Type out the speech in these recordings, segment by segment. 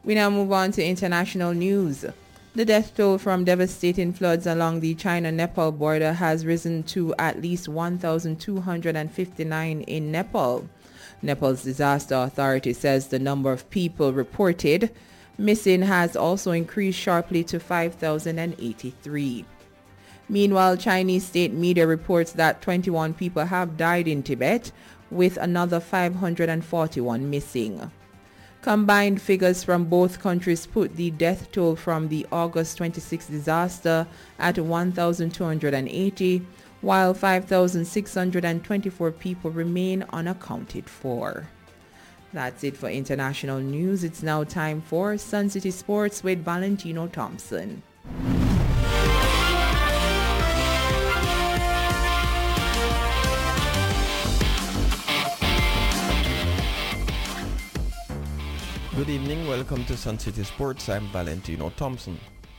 We now move on to international news. The death toll from devastating floods along the China-Nepal border has risen to at least 1,259 in Nepal. Nepal's disaster authority says the number of people reported missing has also increased sharply to 5,083. Meanwhile, Chinese state media reports that 21 people have died in Tibet, with another 541 missing. Combined figures from both countries put the death toll from the August 26 disaster at 1,280, while 5,624 people remain unaccounted for. That's it for international news. It's now time for Sun City Sports with Valentino Thompson. Good evening, welcome to Sun City Sports. I'm Valentino Thompson.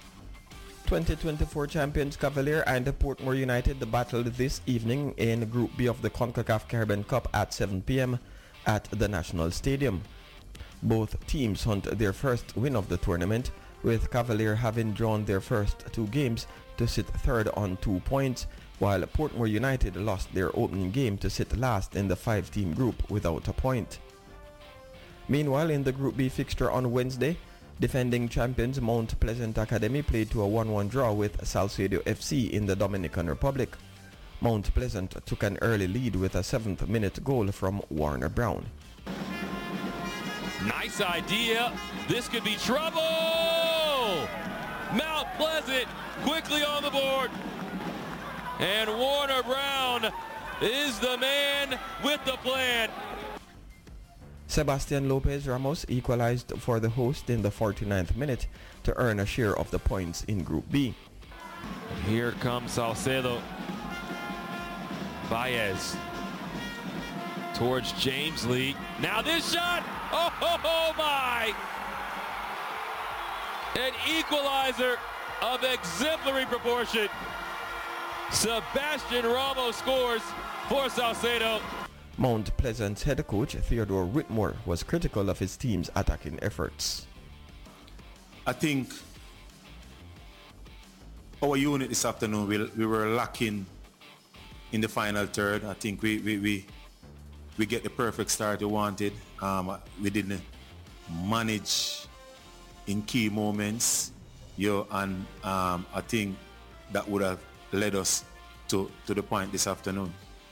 2024 champions Cavalier and Portmore United battled this evening in Group B of the CONCACAF Caribbean Cup at 7 p.m. at the National Stadium. Both teams hunt their first win of the tournament, with Cavalier having drawn their first two games to sit third on 2 points, while Portmore United lost their opening game to sit last in the 5-team group without a point. Meanwhile, in the Group B fixture on Wednesday, defending champions Mount Pleasant Academy played to a 1-1 draw with Salcedo FC in the Dominican Republic. Mount Pleasant took an early lead with a 7th-minute goal from Warner Brown. Nice idea. This could be trouble. Mount Pleasant quickly on the board. And Warner Brown is the man with the plan. Sebastian Lopez Ramos equalized for the host in the 49th minute to earn a share of the points in Group B. Here comes Salcedo. Baez towards James Lee. Now this shot! Oh my! An equalizer of exemplary proportion. Sebastian Ramos scores for Salcedo. Mount Pleasant's head coach Theodore Whitmore was critical of his team's attacking efforts. I think our unit this afternoon, we were lacking in the final third. I think we get the perfect start we wanted. We didn't manage in key moments, and I think that would have led us to the point this afternoon.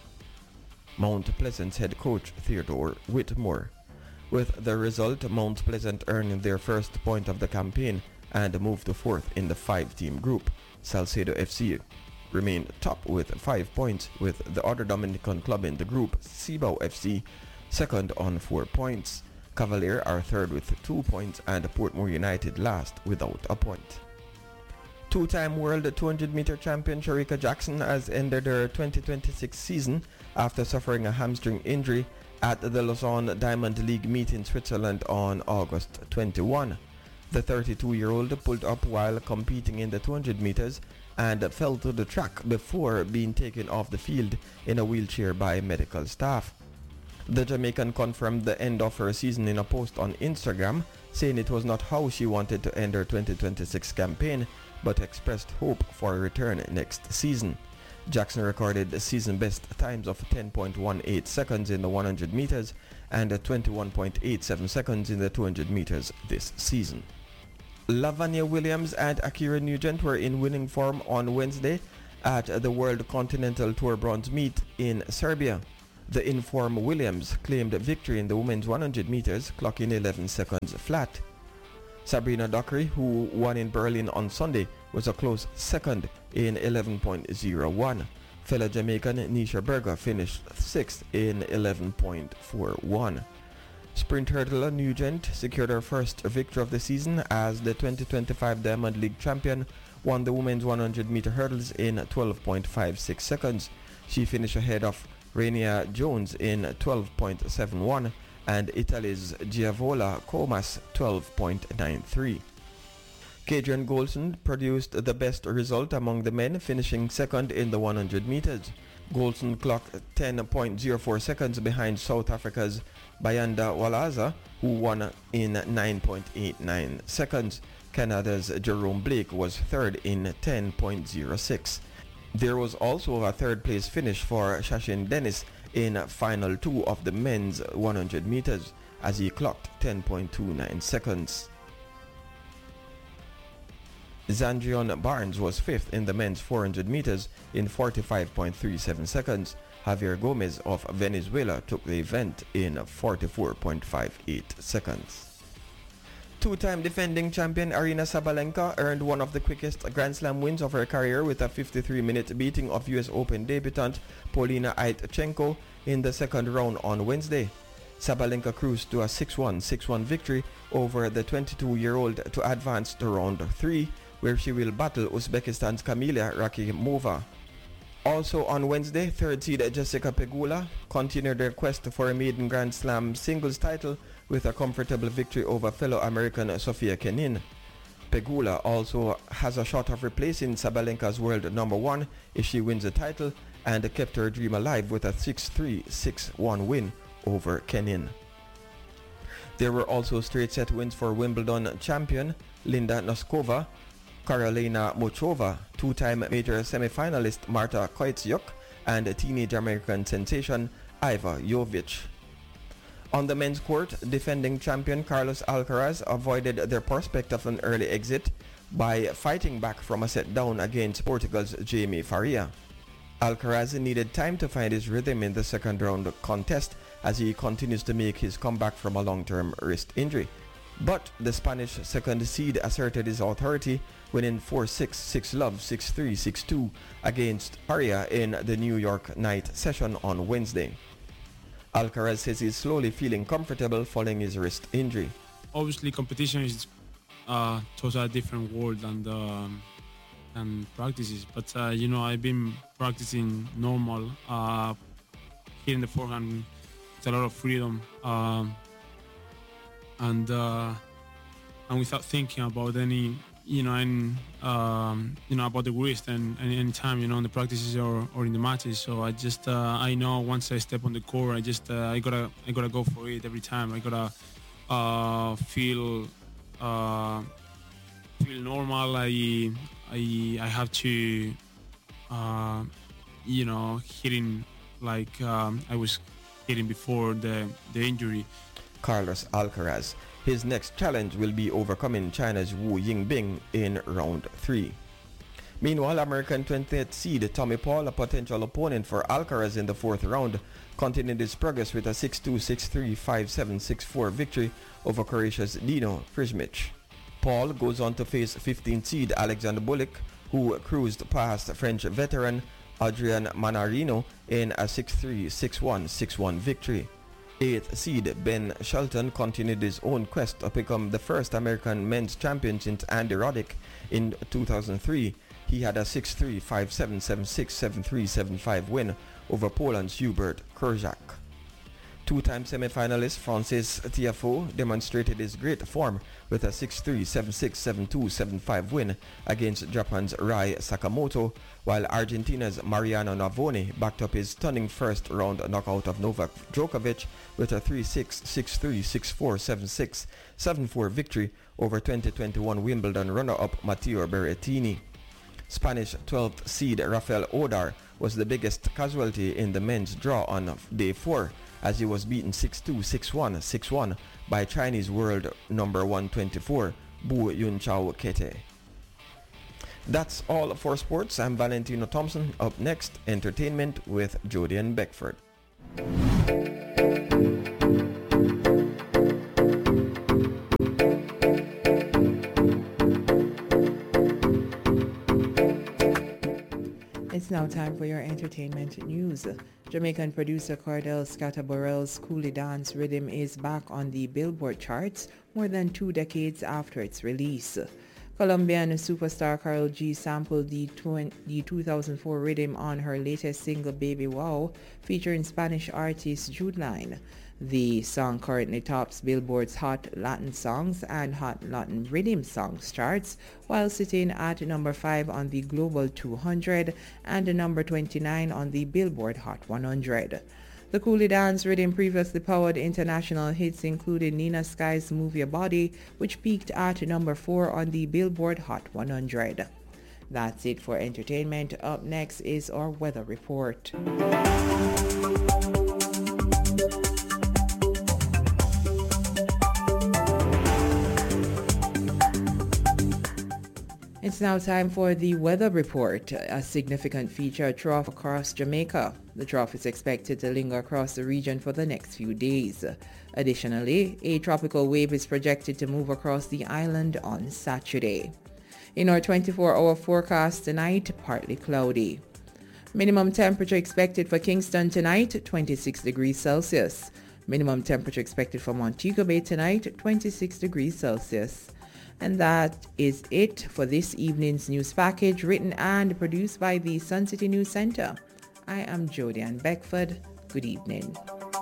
Mount Pleasant's head coach Theodore Whitmore. With the result, Mount Pleasant earned their first point of the campaign and moved to fourth in the 5-team group. Salcedo FC remained top with 5 points, with the other Dominican club in the group, Cibao FC, second on 4 points. Cavalier are third with 2 points, and Portmore United last without a point. Two-time World 200-meter champion Shericka Jackson has ended her 2026 season after suffering a hamstring injury at the Lausanne Diamond League meet in Switzerland on August 21. The 32-year-old pulled up while competing in the 200 meters and fell to the track before being taken off the field in a wheelchair by medical staff. The Jamaican confirmed the end of her season in a post on Instagram, saying it was not how she wanted to end her 2026 campaign, but expressed hope for a return next season. Jackson recorded the season best times of 10.18 seconds in the 100 meters and 21.87 seconds in the 200 meters this season. Lavanya Williams and Akira Nugent were in winning form on Wednesday at the World Continental Tour Bronze Meet in Serbia. The in-form Williams claimed victory in the women's 100 meters, clocking 11 seconds flat. Sabrina Dockery, who won in Berlin on Sunday, was a close second in 11.01. Fellow Jamaican Nisha Berger finished 6th in 11.41. Sprint hurdler Nugent secured her first victory of the season as the 2025 Diamond League champion won the women's 100-meter hurdles in 12.56 seconds. She finished ahead of Rania Jones in 12.71 and Italy's Giavola Comas 12.93. Kadrian Golson produced the best result among the men, finishing second in the 100 meters. Golson clocked 10.04 seconds behind South Africa's Bayanda Walaza, who won in 9.89 seconds. Canada's Jerome Blake was third in 10.06. There was also a third place finish for Shashin Dennis in final 2 of the men's 100 meters as he clocked 10.29 seconds. Zandrion Barnes was 5th in the men's 400 meters in 45.37 seconds. Javier Gomez of Venezuela took the event in 44.58 seconds. Two-time defending champion Aryna Sabalenka earned one of the quickest Grand Slam wins of her career with a 53-minute beating of US Open debutant Polina Aitchenko in the second round on Wednesday. Sabalenka cruised to a 6-1, 6-1 victory over the 22-year-old to advance to round 3, where she will battle Uzbekistan's Kamila Rakhimova. Also on Wednesday, third seed Jessica Pegula continued her quest for a maiden Grand Slam singles title with a comfortable victory over fellow American Sofia Kenin. Pegula also has a shot of replacing Sabalenka's world number 1 if she wins the title, and kept her dream alive with a 6-3, 6-1 win over Kenin. There were also straight set wins for Wimbledon champion Linda Noskova, Karolina Muchova, two-time major semi-finalist Marta Kostyuk, and teenage American sensation Iva Jovic. On the men's court, defending champion Carlos Alcaraz avoided the prospect of an early exit by fighting back from a set down against Portugal's Jaime Faria. Alcaraz needed time to find his rhythm in the second round contest as he continues to make his comeback from a long-term wrist injury. But the Spanish second seed asserted his authority, winning 4-6, 6-love, 6-3, 6-2 against Faria in the New York night session on Wednesday. Alcaraz says he's slowly feeling comfortable following his wrist injury. Obviously, competition is totally different world than practices. But I've been practicing normal, hitting the forehand with a lot of freedom, and without thinking about any, about the wrist and any time, in the practices or in the matches. So I just, I know once I step on the court, I gotta go for it every time. I gotta feel normal. I have to, hitting like I was hitting before the injury. Carlos Alcaraz. His next challenge will be overcoming China's Wu Yingbing in round 3. Meanwhile, American 20th seed Tommy Paul, a potential opponent for Alcaraz in the 4th round, continued his progress with a 6-2, 6-3, 5-7, 6-4 victory over Croatia's Dino Prizmic. Paul goes on to face 15th seed Alexander Bulik, who cruised past French veteran Adrian Manarino in a 6-3, 6-1, 6-1 victory. 8th seed Ben Shelton continued his own quest to become the first American men's champion since Andy Roddick in 2003. He had a 6-3, 5-7, 7-6, 7-3, 7-5 win over Poland's Hubert Kurzak. Two-time semi-finalist Francis Tiafoe demonstrated his great form with a 6-3, 7-6, 7-2, 7-5 win against Japan's Rai Sakamoto, while Argentina's Mariano Navone backed up his stunning first-round knockout of Novak Djokovic with a 3-6, 6-3, 6-4, 7-6, 7-4 victory over 2021 Wimbledon runner-up Matteo Berrettini. Spanish 12th seed Rafael Odar was the biggest casualty in the men's draw on day 4, as he was beaten 6-2, 6-1, 6-1 by Chinese world number 124 Bu Yunchao Kete. That's all for sports. I'm Valentino Thompson. Up next, entertainment with Jodian Beckford. It's now time for your entertainment news. Jamaican producer Cordell Scatterburrell's Coolie Dance rhythm is back on the Billboard charts more than 2 decades after its release. Colombian superstar Karol G sampled the 2004 rhythm on her latest single Baby Wow, featuring Spanish artist Jude Line. The song currently tops Billboard's Hot Latin Songs and Hot Latin Rhythm Songs charts, while sitting at number 5 on the Global 200 and number 29 on the Billboard Hot 100. The Coolie Dance rhythm previously powered international hits including Nina Sky's Move Your Body, which peaked at number 4 on the Billboard Hot 100. That's it for entertainment. Up next is our weather report. It's now time for the weather report. A significant feature trough across Jamaica. The trough is expected to linger across the region for the next few days. Additionally, a tropical wave is projected to move across the island on Saturday. In our 24-hour forecast tonight, partly cloudy. Minimum temperature expected for Kingston tonight, 26 degrees Celsius. Minimum temperature expected for Montego Bay tonight, 26 degrees Celsius. And that is it for this evening's news package, written and produced by the Sun City News Center. I am Jodianne Beckford. Good evening.